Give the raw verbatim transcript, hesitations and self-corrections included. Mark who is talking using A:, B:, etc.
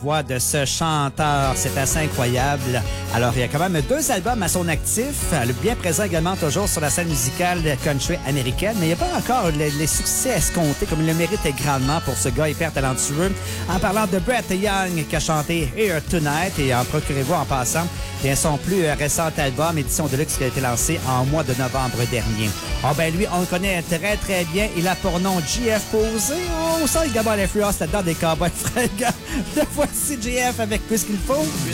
A: Voix de ce chanteur, c'est assez incroyable. Alors, il y a quand même deux albums à son actif, bien présent également toujours sur la scène musicale country américaine, mais il n'y a pas encore les, les succès escomptés comme il le mérite grandement pour ce gars hyper talentueux. En parlant de Brett Young qui a chanté Here Tonight, et en procurez-vous en passant bien son plus récent album, Édition Deluxe, qui a été lancé en mois de novembre dernier. Ah ben lui, on le connaît très très bien. Il a pour nom J F Posé. On sent également l'influence là-dedans des Cowboys fringants. De voici J F avec Plus qu'il faut.